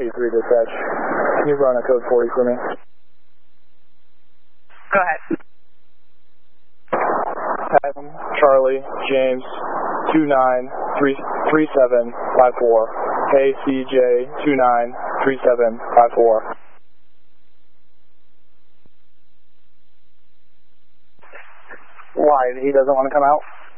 P3 dispatch. Can you run a code 40 for me? Go ahead. Adam, Charlie, James, 293754. KCJ 293754. Why? He doesn't want to come out?